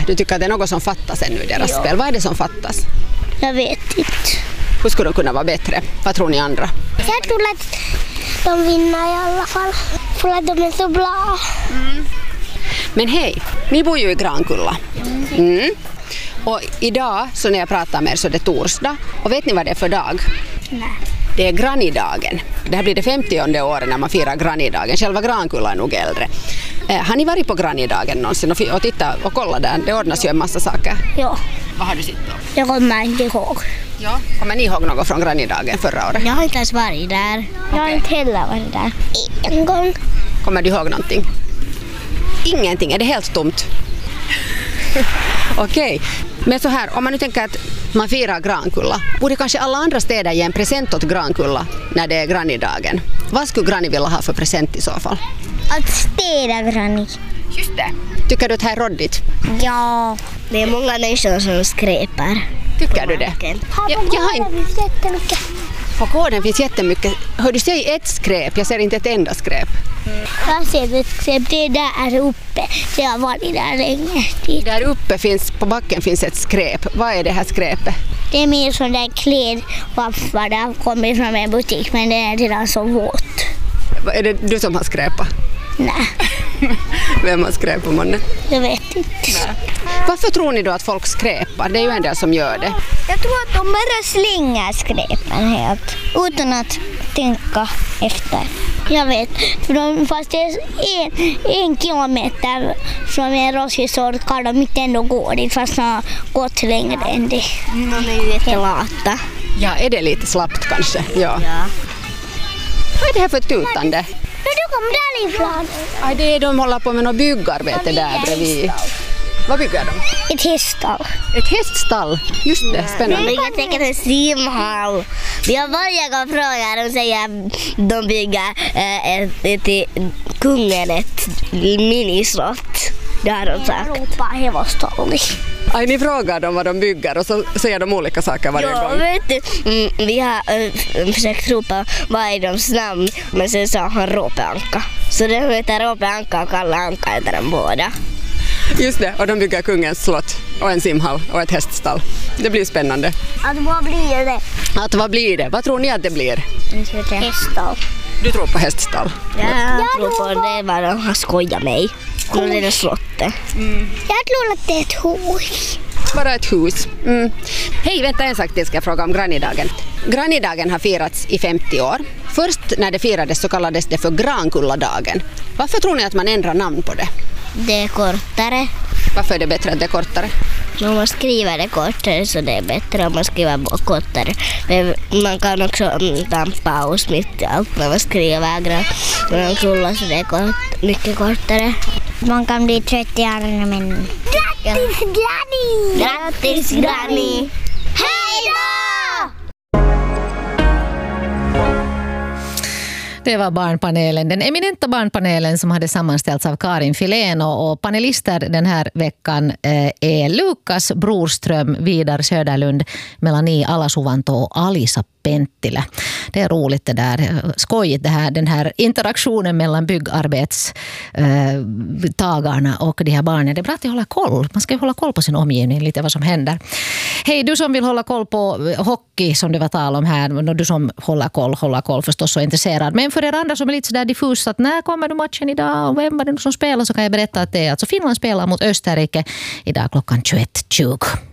Du tycker att det är något som fattas ännu i deras spel. Vad är det som fattas? Jag vet inte. Hur skulle de kunna vara bättre? Vad tror ni andra? Jag tror att de vinner i alla fall. För att de är så bra. Men hej, ni bor ju i Grankulla. Och idag så när jag pratar med er så är det torsdag. Och vet ni vad det är för dag? Nej. Det är Grannidagen. Det här blir det 50:e året när man firar Grannidagen. Själva Grankulla är nog äldre. Har ni varit på Grannidagen någonsin och titta och kolla där? Det ordnas ju en massa saker. Ja. Vad har du sett då? Jag kommer inte ihåg. Ja. Kommer ni ihåg något från Grannidagen förra året? Jag har inte ens varit där. Jag har inte heller varit där. En gång. Kommer du ihåg någonting? Ingenting, är det helt tomt? Okej, men så här, om man nu tänker att man firar Grankulla, borde kanske alla andra städer ge en present åt Grankulla när det är Grannidagen? Vad skulle Granny vilja ha för present i så fall? Att städa Granny. Just det. Tycker du att det här är råddigt? Ja. Det är många människor som skräpar. Tycker du det? Jag har inte... Jättemycket. På gården finns jättemycket. Hör du, säg ett skräp, jag ser inte ett enda skräp. Jag ser ett skräp, det där uppe. Så jag har varit där länge. Där uppe finns, på backen finns ett skräp. Vad är det här skräpet? Det är mer sån där klädvaffar. Det har kommit från en butik, men den är redan så våt. Är det du som har skräpat? Nej. Vem har skräpat, mannen? Jag vet inte. Nej. Varför tror ni då att folk skräpar? Det är ju en del som gör det. Jag tror att de bara slänger skräpen helt. Utan att tänka efter. Jag vet. Fast det är en kilometer från en roskisort kan de inte ändå gå dit fast de har gått längre än det. De är ju jättelata. Ja, är det lite slappt kanske? Ja. Vad är det här för tutande? Du kom därifrån. Aj, det är de håller på med något byggarbete där bredvid. Vad bygger de? Ett häststall. Ett häststall? Just det, spännande. De bygger säkert en simhall. Vi har varje gång frågat och säger att de bygger till kungen ett minislott. Det har de sagt. Jag ropar hävostalli. Aj, ni frågar dem vad de bygger och så säger de olika saker varje gång. Ja, vet du, vi har försökt ropa vad är deras namn, men sen sa han Råpeanka. Så det heter Råpeanka och Kalle Anka heter de båda. Just det, och de bygger kungens slott och en simhall och ett häststall. Det blir spännande. Vad blir det? Vad blir det? Vad tror ni att det blir? Häststall. Du tror på häststall? Ja, jag tror på det var de har skojat mig. Och det är slottet. Jag tror att det är ett hus. Bara ett hus. Hej, vänta en sak till ska jag fråga om Grannidagen. Grannidagen har firats i 50 år. Först när det firades så kallades det för Grankulladagen. Varför tror ni att man ändrar namn på det? Det är kortare. Varför är det bättre att det är kortare? Om man skriver det kortare så det är bättre om man skriver kortare. Men man kan också ta en paus mitt i allt när man skriver Grankulla så det är mycket kortare. Man kan bli 30 år men... Grattis Granny! Grattis Granny! Hej då! Det var barnpanelen, den eminenta barnpanelen som hade sammanställts av Karin Filén och panelister den här veckan är Lukas Broström, Vidar Söderlund, Melanie Alasuvanto och Alisa Penttilä. Det är roligt det där, skojigt det här, den här interaktionen mellan byggarbetstagarna och de här barnen. Det är bra att de håller koll, man ska ju hålla koll på sin omgivning, lite vad som händer. Hej, du som vill hålla koll på hockey som det var tal om här, och du som håller koll förstås så är intresserad. Men för er andra som är lite sådär diffust att när kommer du matchen idag och vem var det som spelar, så kan jag berätta att det är alltså Finland spelar mot Österrike idag klockan 21:20.